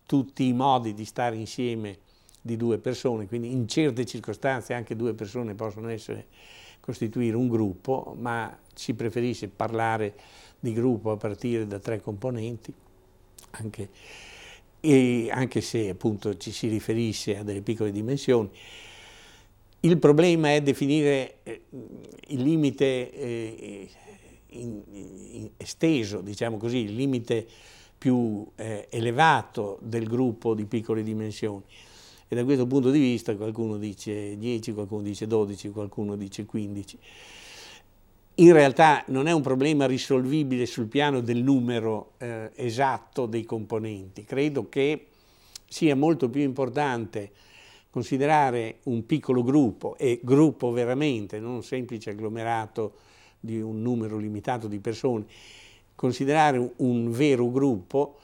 tutti i modi di stare insieme di due persone, quindi in certe circostanze anche due persone possono costituire un gruppo, ma si preferisce parlare di gruppo a partire da 3 componenti, anche se appunto ci si riferisce a delle piccole dimensioni. Il problema è definire il limite esteso, diciamo così, il limite più elevato del gruppo di piccole dimensioni. E da questo punto di vista qualcuno dice 10, qualcuno dice 12, qualcuno dice 15. In realtà non è un problema risolvibile sul piano del numero esatto dei componenti. Credo che sia molto più importante considerare un piccolo gruppo, e gruppo veramente, non un semplice agglomerato di un numero limitato di persone, considerare un vero gruppo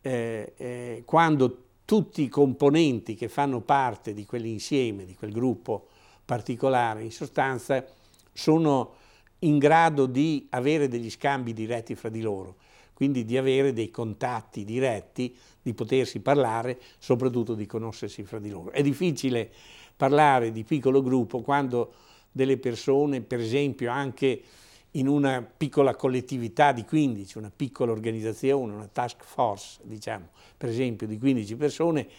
quando tutti i componenti che fanno parte di quell'insieme, di quel gruppo particolare, in sostanza sono in grado di avere degli scambi diretti fra di loro, quindi di avere dei contatti diretti, di potersi parlare, soprattutto di conoscersi fra di loro. È difficile parlare di piccolo gruppo quando delle persone, per esempio anche in una piccola collettività di 15, una piccola organizzazione, una task force, diciamo, per esempio di 15 persone,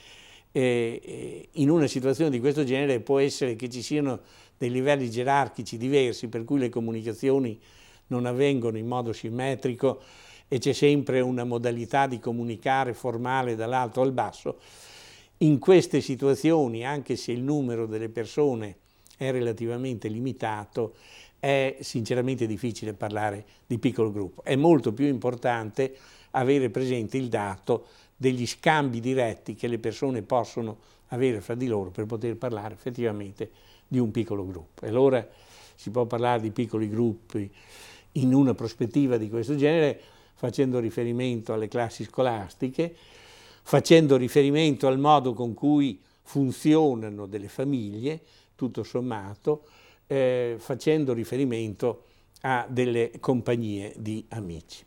in una situazione di questo genere può essere che ci siano dei livelli gerarchici diversi, per cui le comunicazioni non avvengono in modo simmetrico e c'è sempre una modalità di comunicare formale dall'alto al basso. In queste situazioni, anche se il numero delle persone è relativamente limitato, è sinceramente difficile parlare di piccolo gruppo. È molto più importante avere presente il dato degli scambi diretti che le persone possono avere fra di loro per poter parlare effettivamente di un piccolo gruppo. E allora si può parlare di piccoli gruppi in una prospettiva di questo genere facendo riferimento alle classi scolastiche, facendo riferimento al modo con cui funzionano delle famiglie, tutto sommato, facendo riferimento a delle compagnie di amici.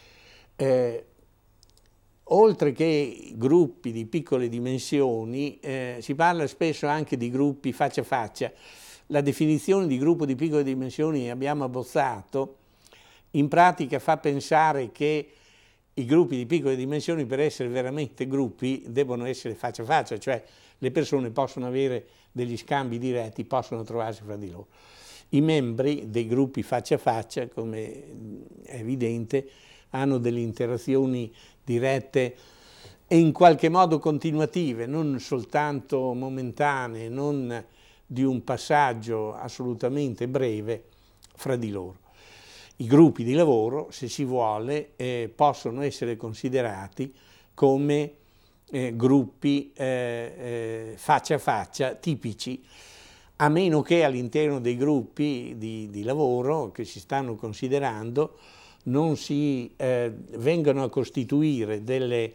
Oltre che gruppi di piccole dimensioni, si parla spesso anche di gruppi faccia a faccia. La definizione di gruppo di piccole dimensioni che abbiamo abbozzato in pratica fa pensare che i gruppi di piccole dimensioni, per essere veramente gruppi, devono essere faccia a faccia, cioè le persone possono avere degli scambi diretti, possono trovarsi fra di loro. I membri dei gruppi faccia a faccia, come è evidente, hanno delle interazioni dirette e in qualche modo continuative, non soltanto momentanee, non di un passaggio assolutamente breve fra di loro. I gruppi di lavoro, se si vuole, possono essere considerati come gruppi faccia a faccia tipici, a meno che all'interno dei gruppi di lavoro che si stanno considerando non si vengano a costituire delle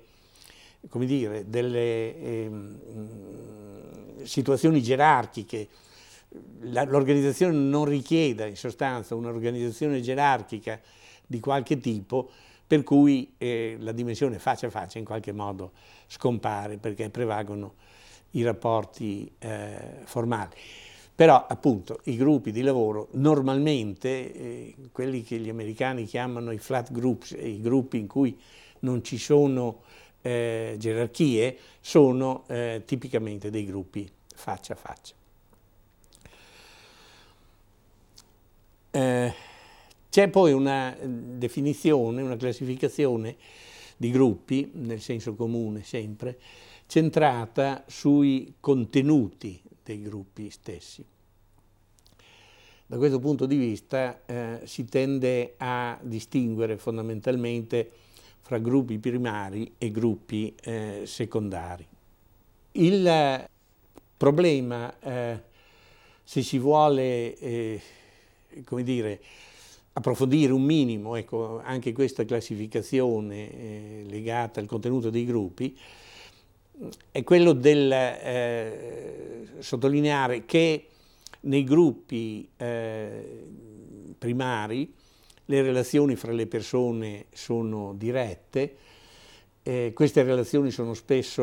situazioni gerarchiche. L'organizzazione non richieda in sostanza un'organizzazione gerarchica di qualche tipo, per cui la dimensione faccia a faccia in qualche modo scompare perché prevalgono i rapporti formali. Però appunto i gruppi di lavoro normalmente, quelli che gli americani chiamano i flat groups, i gruppi in cui non ci sono gerarchie, sono tipicamente dei gruppi faccia a faccia. C'è poi una definizione, una classificazione di gruppi, nel senso comune sempre, centrata sui contenuti dei gruppi stessi. Da questo punto di vista si tende a distinguere fondamentalmente fra gruppi primari e gruppi secondari. Il problema, se si vuole come dire, approfondire un minimo, ecco, anche questa classificazione legata al contenuto dei gruppi, è quello del sottolineare che nei gruppi primari le relazioni fra le persone sono dirette, queste relazioni sono spesso